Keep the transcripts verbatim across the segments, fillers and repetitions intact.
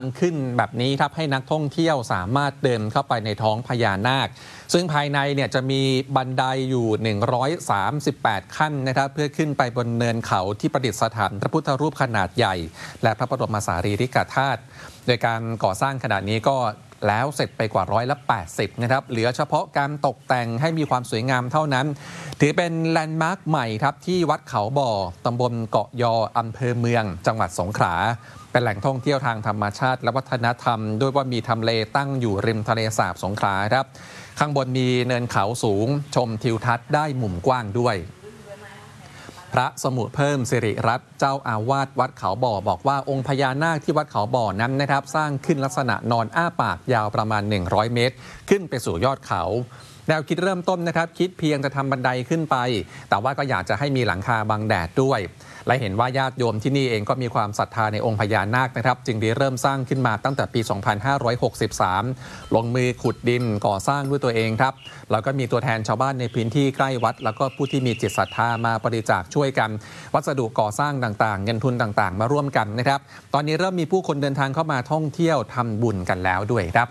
ขึ้นแบบนี้ครับให้นักท่องเที่ยวสามารถเดินเข้าไปในท้องพญานาคซึ่งภายในเนี่ยจะมีบันไดอยู่หนึ่งร้อยสามสิบแปดขั้นนะครับเพื่อขึ้นไปบนเนินเขาที่ประดิษฐานพระพุทธรูปขนาดใหญ่และพระบรมสารีริกธาตุโดยการก่อสร้างขนาดนี้ก็แล้วเสร็จไปกว่าร้อยละแปดสิบนะครับเหลือเฉพาะการตกแต่งให้มีความสวยงามเท่านั้นถือเป็นแลนด์มาร์คใหม่ครับที่วัดเขาบ่อตำบลเกาะยออำเภอเมืองจังหวัดสงขลาเป็นแหล่งท่องเที่ยวทางธรรมชาติและวัฒนธรรมด้วยว่ามีทำเลตั้งอยู่ริมทะเลสาบสงขลาครับข้างบนมีเนินเขาสูงชมทิวทัศน์ได้มุมกว้างด้วยพระสมุเพิ่มสิริรัตน์เจ้าอาวาสวัดเขาบ่อบอกว่าองค์พญานาคที่วัดเขาบ่อนั้นนะครับสร้างขึ้นลักษณะนอนอ้าปากยาวประมาณหนึ่งร้อยเมตรขึ้นไปสู่ยอดเขาแนวคิดเริ่มต้นนะครับคิดเพียงจะทำบันไดขึ้นไปแต่ว่าก็อยากจะให้มีหลังคาบังแดดด้วยและเห็นว่าญาติโยมที่นี่เองก็มีความศรัทธาในองค์พญานาคนะครับจึงได้เริ่มสร้างขึ้นมาตั้งแต่ปี สองพันห้าร้อยหกสิบสาม ลงมือขุดดินก่อสร้างด้วยตัวเองครับแล้วก็มีตัวแทนชาวบ้านในพื้นที่ใกล้วัดแล้วก็ผู้ที่มีจิตศรัทธามาบริจาคช่วยกันวัสดุก่อสร้างต่างๆเงินทุนต่างๆมาร่วมกันนะครับตอนนี้เริ่มมีผู้คนเดินทางเข้ามาท่องเที่ยวทำบุญกันแล้วด้วยครับ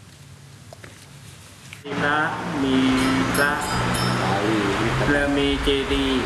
มีพระมีพระแล้วมีเจดีย์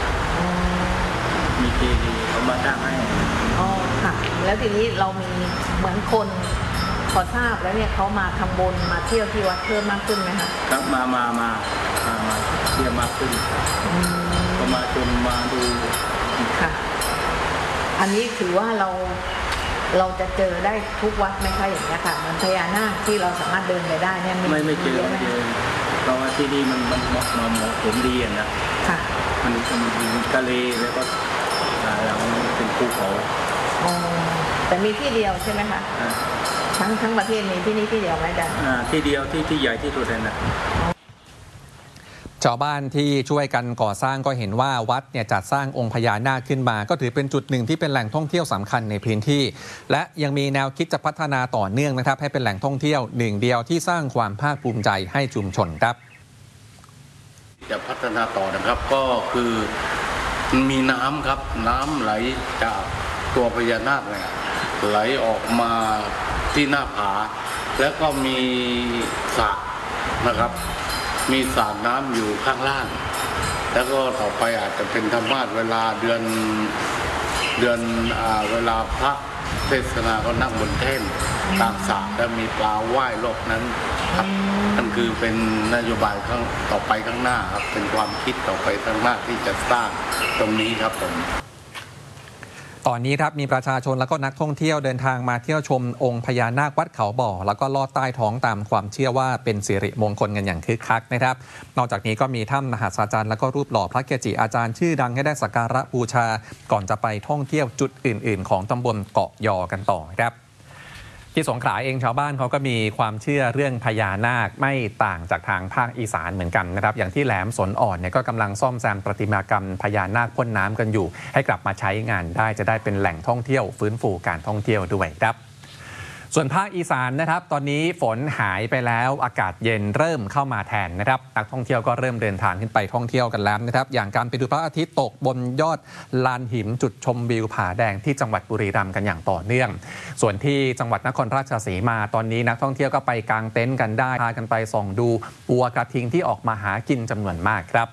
มีเจดีย์เขามาตั้งให้อ๋อค่ะแล้วทีนี้เรามีเหมือนคนพอทราบแล้วเนี่ยเขามาทำบุญมาเที่ยวที่วัดเพิ่มมากขึ้นไหมคะครับมามามามามาเที่ยวมากขึ้นก็มาชมมาดูค่ะอันนี้ถือว่าเราเราจะเจอได้ทุกวัดไหมคะอย่างนี้ค่ะมันพญานาคที่เราสามารถเดินไปได้เนี่ยไม่ไม่เจอไม่เจอเพราะว่าที่นี่มันมันเหมาะเหมาะสมดีนะค่ะมันเป็นทะเลแล้วก็เราเป็นภูเขาอ๋อแต่มีที่เดียวใช่ไหมคะทั้งทั้งประเทศมีที่นี่ที่เดียวไหมจ๊ะอ่าที่เดียวที่ที่ใหญ่ที่สุดเลยนะชาวบ้านที่ช่วยกันก่อสร้างก็เห็นว่าวัดเนี่ยจัดสร้างองค์พญานาคขึ้นมาก็ถือเป็นจุดหนึ่งที่เป็นแหล่งท่องเที่ยวสำคัญในพื้นที่และยังมีแนวคิดจะพัฒนาต่อเนื่องนะครับให้เป็นแหล่งท่องเที่ยวหนึ่งเดียวที่สร้างความภาคภูมิใจให้ชุมชนครับจะพัฒนาต่อนะครับก็คือมีน้ำครับน้ำไหลจากตัวพญานาคเนี่ยไหลออกมาที่หน้าผาแล้วก็มีสระนะครับมีสระน้ำอยู่ข้างล่างแล้วก็ต่อไปอาจจะเป็นธรรมะเวลาเดือนเดือนอ่าเวลาพระเทศนาก็นั่งบนแท่นตามสระแล้วมีปลาว่ายรอบนั้นครับนั่นคือเป็นนโยบายข้างต่อไปข้างหน้าครับเป็นความคิดต่อไปข้างหน้าที่จะสร้างตรงนี้ครับผมตอนนี้ครับมีประชาชนและก็นักท่องเที่ยวเดินทางมาเที่ยวชมองค์พญานาควัดเขาบ่อแล้วก็ลอดใต้ท้องตามความเชื่อว่าเป็นสิริมงคลกันอย่างคึกคักนะครับนอกจากนี้ก็มีถ้ำมหาศาจารย์และก็รูปหล่อพระเกจิอาจารย์ชื่อดังให้ได้สักการะบูชาก่อนจะไปท่องเที่ยวจุดอื่นๆของตำบลเกาะยอกันต่อครับที่สงขลาเองชาวบ้านเขาก็มีความเชื่อเรื่องพญานาคไม่ต่างจากทางภาคอีสานเหมือนกันนะครับอย่างที่แหลมสนอ่อนเนี่ยก็กำลังซ่อมแซมประติมากรรมพญานาคพ่นน้ำกันอยู่ให้กลับมาใช้งานได้จะได้เป็นแหล่งท่องเที่ยวฟื้นฟูการท่องเที่ยวด้วยครับส่วนภาคอีสานนะครับตอนนี้ฝนหายไปแล้วอากาศเย็นเริ่มเข้ามาแทนนะครับนักท่องเที่ยวก็เริ่มเดินทางขึ้นไปท่องเที่ยวกันแล้วนะครับอย่างการไปดูพระอาทิตย์ตกบนยอดลานหินจุดชมวิวผาแดงที่จังหวัดบุรีรัมย์กันอย่างต่อเนื่องส่วนที่จังหวัดนครราชสีมาตอนนี้นักท่องเที่ยวก็ไปกางเต็นท์กันได้พากันไปส่องดูปัวกระทิงที่ออกมาหากินจำนวนมากครับ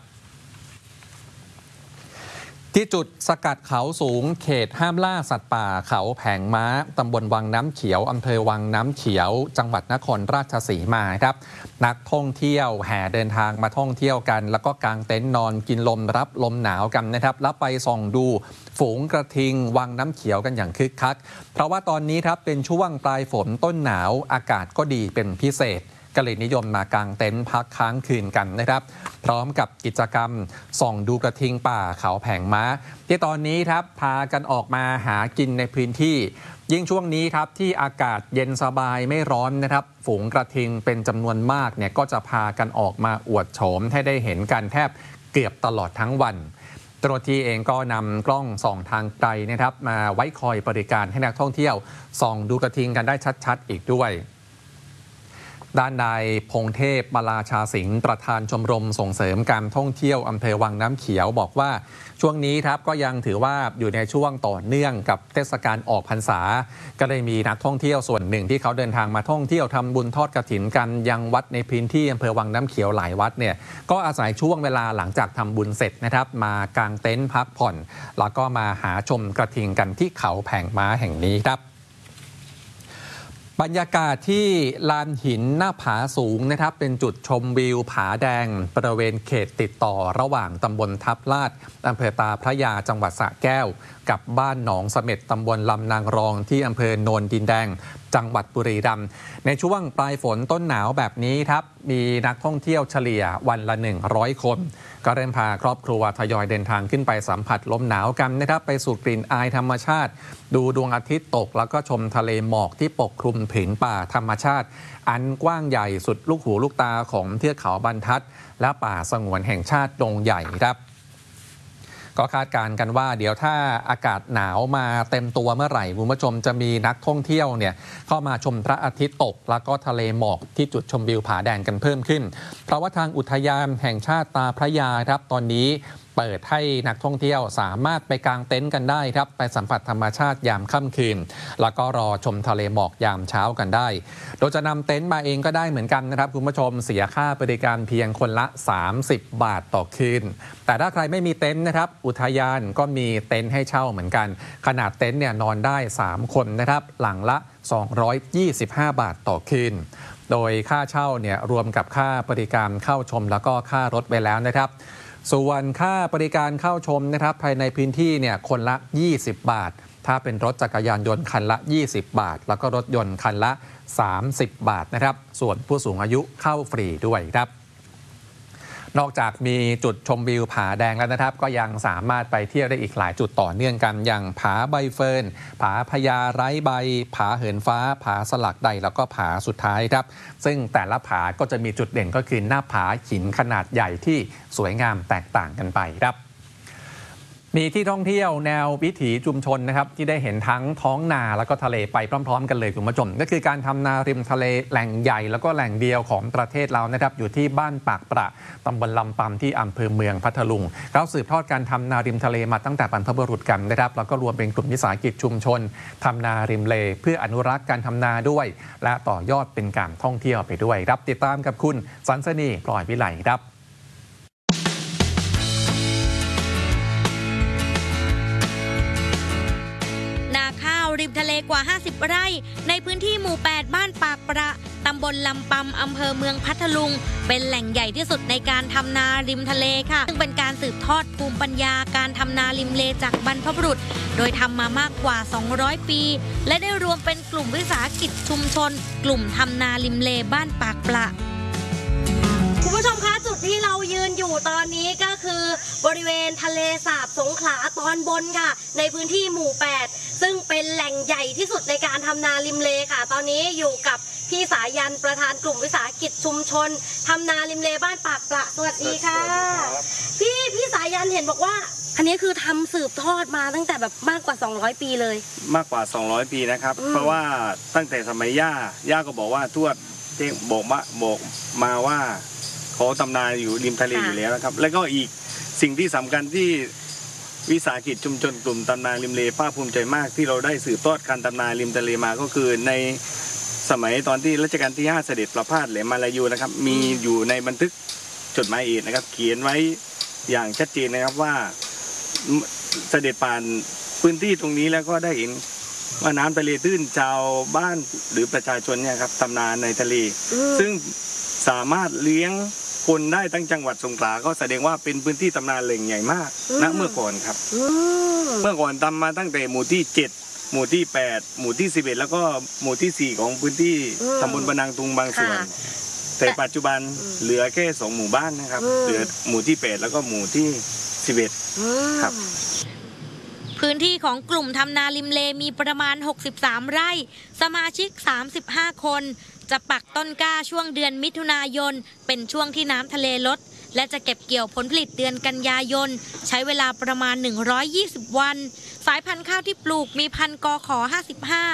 ที่จุดสกัดเขาสูงเขตห้ามล่าสัตว์ป่าเขาแผงม้าตำบลวังน้ำเขียวอำเภอวังน้ำเขียวจังหวัดนครราชสีมาครับนักท่องเที่ยวแห่เดินทางมาท่องเที่ยวกันแล้วก็กางเต็นท์นอนกินลมรับลมหนาวกันนะครับแล้วไปส่องดูฝูงกระทิงวังน้ำเขียวกันอย่างคึกคักเพราะว่าตอนนี้ครับเป็นช่วงปลายฝนต้นหนาวอากาศก็ดีเป็นพิเศษก็เลยนิยมมากางเต็นท์พักค้างคืนกันนะครับพร้อมกับกิจกรรมส่องดูกระทิงป่าเขาแผงม้าที่ตอนนี้ครับพากันออกมาหากินในพื้นที่ยิ่งช่วงนี้ครับที่อากาศเย็นสบายไม่ร้อนนะครับฝูงกระทิงเป็นจำนวนมากเนี่ยก็จะพากันออกมาอวดโฉมให้ได้เห็นกันแทบเกือบตลอดทั้งวันเจ้าหน้าที่เองก็นำกล้องส่องทางไกลนะครับมาไว้คอยบริการให้นักท่องเที่ยวส่องดูกระทิงกันได้ชัดๆอีกด้วยด้านนายพงเทพมาลาชาสิงห์ประธานชมรมส่งเสริมการท่องเที่ยวอำเภอวังน้ำเขียวบอกว่าช่วงนี้ครับก็ยังถือว่าอยู่ในช่วงต่อเนื่องกับเทศกาลออกพรรษาก็ได้มีนักท่องเที่ยวส่วนหนึ่งที่เขาเดินทางมาท่องเที่ยวทำบุญทอดกฐินกันยังวัดในพื้นที่อำเภอวังน้ำเขียวหลายวัดเนี่ยก็อาศัยช่วงเวลาหลังจากทำบุญเสร็จนะครับมากางเต็นท์พักผ่อนแล้วก็มาหาชมกระทิงกันที่เขาแผงม้าแห่งนี้ครับบรรยากาศที่ลานหินหน้าผาสูงนะครับเป็นจุดชมวิวผาแดงบริเวณเขตติดต่อระหว่างตำบลทับลาดอำเภอตาพระยาจังหวัดสระแก้วกับบ้านหนองเสม็ดตำบลลำนางรองที่อำเภอโนนดินแดงจังหวัดบุรีรัมย์ในช่วงปลายฝนต้นหนาวแบบนี้ครับมีนักท่องเที่ยวเฉลี่ยวันละหนึ่งร้อยคนก็เริ่มพาครอบครัวทยอยเดินทางขึ้นไปสัมผัสลมหนาวกันนะครับไปสูดกลิ่นอายธรรมชาติดูดวงอาทิตย์ตกแล้วก็ชมทะเลหมอกที่ปกคลุมผืนป่าธรรมชาติอันกว้างใหญ่สุดลูกหูลูกตาของเทือกเขาบรรทัดและป่าสงวนแห่งชาติดงใหญ่ครับก็คาดการณ์กันว่าเดี๋ยวถ้าอากาศหนาวมาเต็มตัวเมื่อไหร่คุณผู้ชมจะมีนักท่องเที่ยวเนี่ยเข้ามาชมพระอาทิตย์ตกแล้วก็ทะเลหมอกที่จุดชมวิวผาแดงกันเพิ่มขึ้นเพราะว่าทางอุทยานแห่งชาติตาพระยาครับตอนนี้เปิดให้นักท่องเที่ยวสามารถไปกางเต็นท์กันได้ครับไปสัมผัสธรรมชาติยามค่ำคืนแล้วก็รอชมทะเลหมอกยามเช้ากันได้โดยจะนำเต็นท์มาเองก็ได้เหมือนกันนะครับคุณผู้ชมเสียค่าบริการเพียงคนละสามสิบบาทต่อคืนแต่ถ้าใครไม่มีเต็นท์นะครับอุทยานก็มีเต็นท์ให้เช่าเหมือนกันขนาดเต็นท์เนี่ยนอนได้สามคนนะครับหลังละสองร้อยยี่สิบห้าบาทต่อคืนโดยค่าเช่าเนี่ยรวมกับค่าบริการเข้าชมแล้วก็ค่ารถไปแล้วนะครับส่วนค่าบริการเข้าชมนะครับภายในพื้นที่เนี่ยคนละยี่สิบบาทถ้าเป็นรถจักรยานยนต์คันละยี่สิบบาทแล้วก็รถยนต์คันละสามสิบบาทนะครับส่วนผู้สูงอายุเข้าฟรีด้วยครับนอกจากมีจุดชมวิวผาแดงแล้วนะครับก็ยังสามารถไปเที่ยวได้อีกหลายจุดต่อเนื่องกันอย่างผาใบเฟิร์นผาพญาไร้ใบผาเหินฟ้าผาสลักใดแล้วก็ผาสุดท้ายครับซึ่งแต่ละผาก็จะมีจุดเด่นก็คือหน้าผาหินขนาดใหญ่ที่สวยงามแตกต่างกันไปครับมีที่ท่องเที่ยวแนววิถีชุมชนนะครับที่ได้เห็นทั้งท้องนาแล้วก็ทะเลไปพร้อมๆกันเลยคุณผู้ชมก็คือการทำนาริมทะเลแหล่งใหญ่แล้วก็แหล่งเดียวของประเทศเรานะครับอยู่ที่บ้านปากประตำบลลำปำที่อำเภอเมืองพัทลุงเขาสืบทอดการทำนาริมทะเลมาตั้งแต่บรรพบุรุษกันนะครับแล้วก็รวมเป็นกลุ่มวิสาหกิจชุมชนทำนาริมเลเพื่ออนุรักษ์การทำนาด้วยและต่อยอดเป็นการท่องเที่ยวไปด้วยรับติดตามกับคุณสันสนีพลอยวิไลครับริมทะเลกว่าห้าสิบไร่ในพื้นที่หมู่แปดบ้านปากประตำบลลำปำอำเภอเมืองพัทลุงเป็นแหล่งใหญ่ที่สุดในการทำนาริมทะเลค่ะซึ่งเป็นการสืบทอดภูมิปัญญาการทำนาริมเลจากบรรพบุรุษโดยทำมามากกว่าสองร้อยปีและได้รวมเป็นกลุ่มวิสาหกิจชุมชนกลุ่มทำนาริมเลบ้านปากประคุณผู้ชมคะจุดที่เรายืนอยู่ตอนนี้ก็คือบริเวณทะเลสาบสงขลาตอนบนค่ะในพื้นที่หมู่แปดซึ่งเป็นแหล่งใหญ่ที่สุดในการทำนาริมเลค่ะตอนนี้อยู่กับพี่สายันประธานกลุ่มวิสาหกิจชุมชนทำนาริมเลบ้านปากประสวัสดีค่ะพี่พี่สายันเห็นบอกว่าอันนี้คือทำสืบทอดมาตั้งแต่แบบมากกว่าสองร้อยปีเลยมากกว่าสองร้อยปีนะครับเพราะว่าตั้งแต่สมัยย่าย่าก็บอกว่าทวดเจ๊บอกมาบอกมาว่าเขาทำนาอยู่ริมทะเลอยู่แล้วนะครับแล้วก็อีกสิ่งที่สำคัญที่วิสาหกิจชุมชนกลุ่มทำนาริมเลภาคภูมิใจมากที่เราได้สืบทอดการทำนาริมทะเลมาก็คือในสมัยตอนที่รัชกาลที่ห้าเสด็จประพาสแหลมมาลายูนะครับมีอยู่ในบันทึกจดหมายเหตุนะครับเขียนไว้อย่างชัดเจนนะครับว่าเสด็จผ่านพื้นที่ตรงนี้แล้วก็ได้เห็นว่าน้ำทะเลตื้นชาวบ้านหรือประชาชนเนี่ยครับทำนาในทะเลซึ่งสามารถเลี้ยงคนได้ทั้งจังหวัดสงขลาก็แสดงว่าเป็นพื้นที่ทำนาแหล่งใหญ่มากณเมื่อก่อนครับเมื่อก่อนทำมาตั้งแต่หมู่ที่เจ็ดหมู่ที่แปดหมู่ที่สิบเอ็ดแล้วก็หมู่ที่สี่ของพื้นที่ตำบลบะนางตุงบางส่วนแต่ปัจจุบันเหลือแค่สองหมู่บ้านนะครับเหลือหมู่ที่แปดแล้วก็หมู่ที่สิบเอ็ดครับพื้นที่ของกลุ่มทำนาริมเลมีประมาณหกสิบสามไร่สมาชิกสามสิบห้าคนจะปักต้นกล้าช่วงเดือนมิถุนายนเป็นช่วงที่น้ำทะเลลดและจะเก็บเกี่ยวผลผลิตเดือนกันยายนใช้เวลาประมาณหนึ่งร้อยยี่สิบวันสายพันธุ์ข้าวที่ปลูกมีพันธุ์กขห้าสิบห้า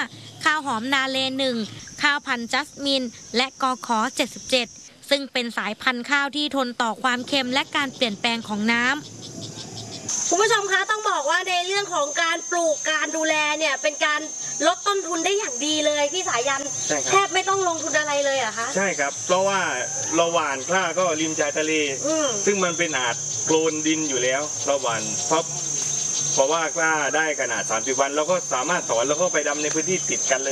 ข้าวหอมนาเลหนึ่งข้าวพันธุ์จัสมินและกอขอเจ็ดสิบเจ็ดซึ่งเป็นสายพันธุ์ข้าวที่ทนต่อความเค็มและการเปลี่ยนแปลงของน้ำคุณผู้ชมคะต้องบอกว่าในเรื่องของการปลูกการดูแลเนี่ยเป็นการลดต้นทุนได้อย่างดีเลยพี่สายันแทบไม่ต้องลงทุนอะไรเลยอะคะใช่ครับเพราะว่าเราหว่านข้าก็ริมชายทะเลซึ่งมันเป็นอาจโคลนดินอยู่แล้วเราหว่านเพราะเพราะว่ากล้าได้ขนาดสามสิบวันเราก็สามารถถอนแล้วก็ไปดำในพื้นที่ติดกันเลย